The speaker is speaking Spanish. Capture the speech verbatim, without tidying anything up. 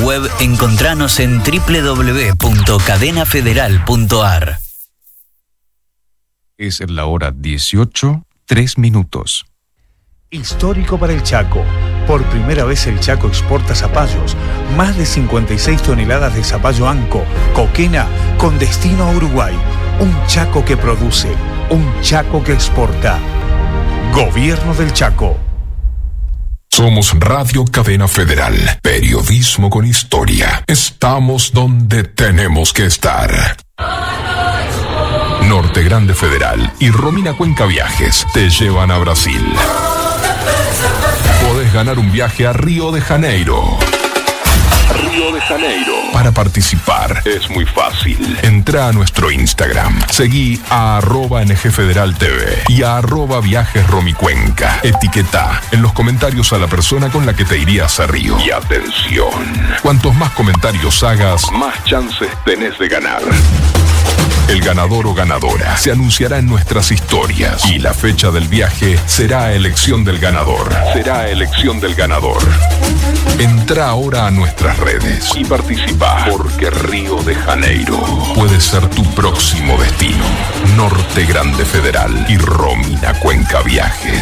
web, encontranos en doble u doble u doble u punto cadena federal punto a r. Es la hora dieciocho, tres minutos. Histórico para el Chaco. Por primera vez el Chaco exporta zapallos. Más de cincuenta y seis toneladas de zapallo anco, coquena, con destino a Uruguay. Un Chaco que produce, un Chaco que exporta. Gobierno del Chaco. Somos Radio Cadena Federal. Periodismo con historia. Estamos donde tenemos que estar. Norte Grande Federal y Romina Cuenca Viajes te llevan a Brasil. Podés ganar un viaje a Río de Janeiro. Río de Janeiro. Para participar es muy fácil. Entra a nuestro Instagram. Seguí a arroba N G Federal T V y a arroba Viajes Romicuenca. Etiqueta en los comentarios a la persona con la que te irías a Río. Y atención, cuantos más comentarios hagas, más chances tenés de ganar. El ganador o ganadora se anunciará en nuestras historias y la fecha del viaje será elección del ganador. Será elección del ganador. Entra ahora a nuestras redes y participa, porque Río de Janeiro puede ser tu próximo destino. Norte Grande Federal y Romina Cuenca Viajes.